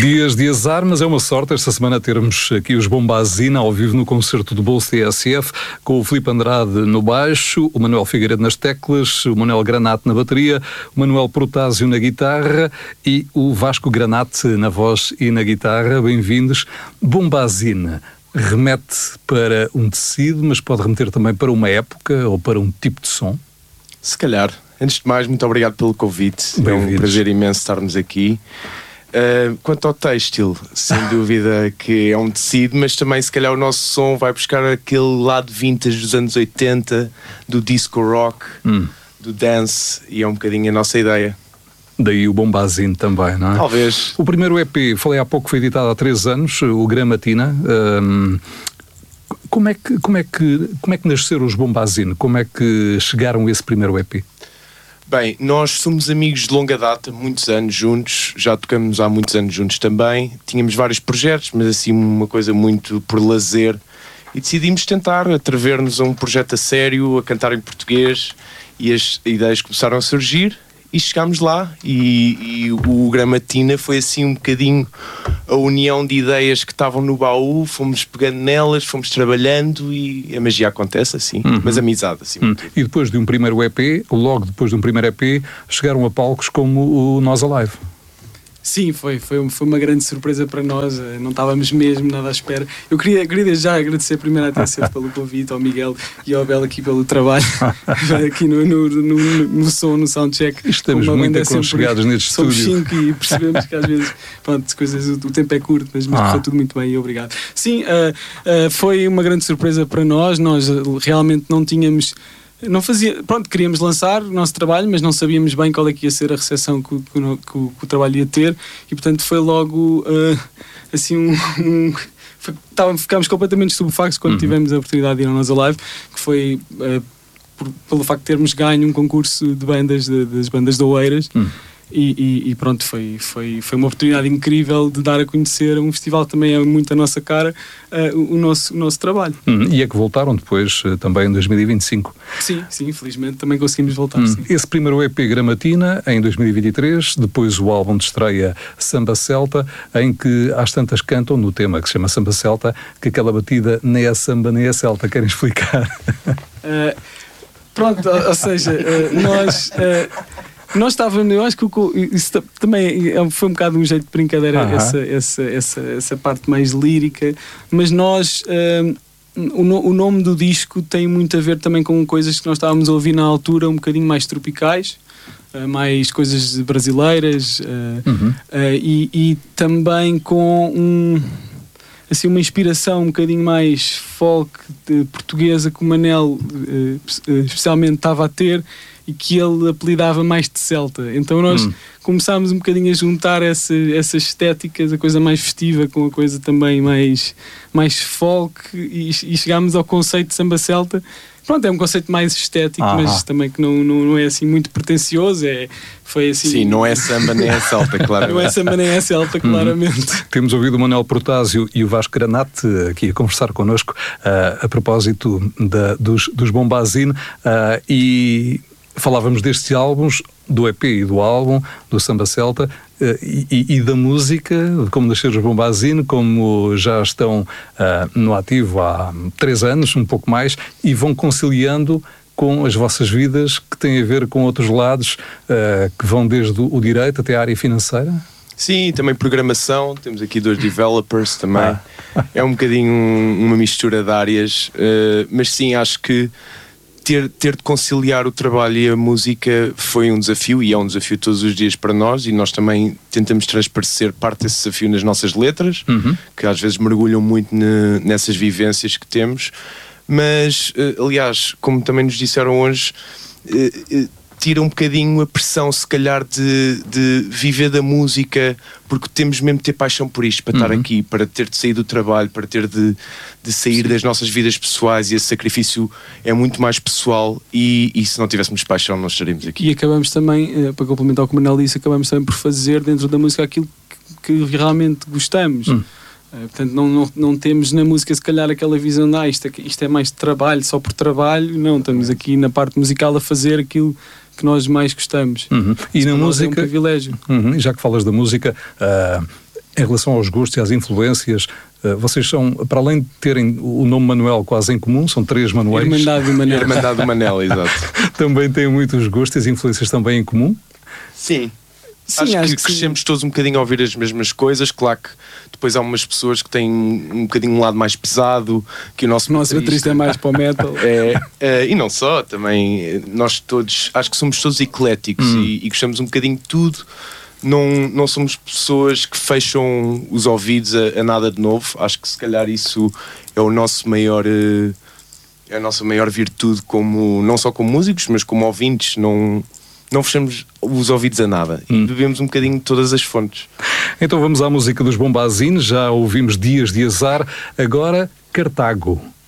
Dias de azar, mas é uma sorte esta semana termos aqui os Bombazina ao vivo no concerto do Bolso TSF, com o Filipe Andrade no baixo, o Manuel Figueiredo nas teclas, o Manuel Granate na bateria, o Manuel Protásio na guitarra e o Vasco Granate na voz e na guitarra. Bem-vindos. Bombazina remete para um tecido, mas pode remeter também para uma época ou para um tipo de som? Se calhar. Antes de mais, muito obrigado pelo convite. É um prazer imenso estarmos aqui. Quanto ao têxtil, sem dúvida que é um tecido, mas também se calhar o nosso som vai buscar aquele lado vintage dos anos 80, do disco rock, do dance, e é um bocadinho a nossa ideia. Daí o Bombazine também, não é? Talvez. O primeiro EP, falei há pouco, foi editado há 3 anos, o Gramatina. Como é que nasceram os Bombazine? Como é que chegaram a esse primeiro EP? Bem, nós somos amigos de longa data, muitos anos juntos, já tocamos há muitos anos juntos também. Tínhamos vários projetos, mas assim uma coisa muito por lazer, e decidimos tentar atrever-nos a um projeto a sério, a cantar em português, e as ideias começaram a surgir. E chegámos lá, e o Gramatina foi assim um bocadinho a união de ideias que estavam no baú, fomos pegando nelas, fomos trabalhando e a magia acontece assim, mas amizade assim. E depois de um primeiro EP, logo depois de um primeiro EP, chegaram a palcos como o Nós Alive. Sim, foi uma grande surpresa para nós, não estávamos mesmo nada à espera. Eu queria desde já agradecer primeiro à TSF pelo convite, ao Miguel e ao Bel aqui pelo trabalho, aqui no som, no soundcheck. Estamos muito aconchegados neste estúdio. Somos 5 e percebemos que às vezes, pronto, coisas, o tempo é curto, mas correu tudo muito bem e obrigado. Sim, foi uma grande surpresa para nós realmente não tínhamos... queríamos lançar o nosso trabalho, mas não sabíamos bem qual é que ia ser a recepção que o trabalho ia ter, e portanto foi logo assim ficámos completamente estupefactos quando tivemos a oportunidade de ir ao Nós Alive, que foi pelo facto de termos ganho um concurso de bandas das bandas de Oeiras. E pronto, foi uma oportunidade incrível de dar a conhecer um festival que também é muito a nossa cara, o nosso trabalho. E é que voltaram depois também em 2025. Sim, infelizmente também conseguimos voltar. Sim. Esse primeiro EP Gramatina em 2023, depois o álbum de estreia Samba Celta, em que às tantas cantam no tema que se chama Samba Celta, que aquela batida nem é samba nem é celta. Querem explicar? Pronto, ou seja, nós estávamos, eu acho que isso também foi um bocado um jeito de brincadeira, essa parte mais lírica, mas nós, o nome do disco tem muito a ver também com coisas que nós estávamos a ouvir na altura, um bocadinho mais tropicais, mais coisas brasileiras, e também com assim, uma inspiração um bocadinho mais folk portuguesa que o Manel especialmente estava a ter, e que ele apelidava mais de celta. Então nós começámos um bocadinho a juntar essas estéticas, a coisa mais festiva com a coisa também mais folk, e chegámos ao conceito de samba celta. Pronto, é um conceito mais estético, mas também que não é assim muito pretencioso. Foi assim... Sim, não é samba nem é celta, claramente. Não é samba nem é celta, claramente. Temos ouvido o Manuel Protásio e o Vasco Granate aqui a conversar connosco a propósito dos Bombazine, e falávamos destes álbuns, do EP e do álbum, do Samba Celta, e da música, de como nascer os Bombazine, como já estão no ativo há 3 anos, um pouco mais, e vão conciliando com as vossas vidas que têm a ver com outros lados, que vão desde o direito até a área financeira? Sim, também programação, temos aqui 2 developers também. É um bocadinho uma mistura de áreas, mas sim, acho que ter de conciliar o trabalho e a música foi um desafio, e é um desafio todos os dias para nós, e nós também tentamos transparecer parte desse desafio nas nossas letras, que às vezes mergulham muito nessas vivências que temos, mas aliás, como também nos disseram hoje, tira um bocadinho a pressão, se calhar, de viver da música, porque temos mesmo de ter paixão por isto, para estar aqui, para ter de sair do trabalho, para ter de sair das nossas vidas pessoais, e esse sacrifício é muito mais pessoal, e se não tivéssemos paixão não estaríamos aqui. E acabamos também, para complementar o que o Manel disse, acabamos também por fazer dentro da música aquilo que realmente gostamos. Portanto, não temos na música, se calhar, aquela visão de isto é mais de trabalho, só por trabalho. Não, estamos aqui na parte musical a fazer aquilo que nós mais gostamos. E na música, é um privilégio. Já que falas da música, em relação aos gostos e às influências, vocês são, para além de terem o nome Manuel quase em comum, são 3 Manuéis. Irmandade do Manel. Irmandade do Manel, exato. Também têm muitos gostos e as influências também em comum? Sim. Sim, acho que crescemos todos um bocadinho a ouvir as mesmas coisas. Claro que depois há umas pessoas que têm um bocadinho um lado mais pesado, que o nosso baterista é mais para o metal. E não só, também nós todos, acho que somos todos ecléticos e gostamos um bocadinho de tudo. Não somos pessoas que fecham os ouvidos a nada de novo. Acho que se calhar isso é o nosso maior... é a nossa maior virtude, não só como músicos, mas como ouvintes. Não fechamos os ouvidos a nada e bebemos um bocadinho de todas as fontes. Então vamos à música dos Bombazine. Já ouvimos Dias de Azar, agora Cartago.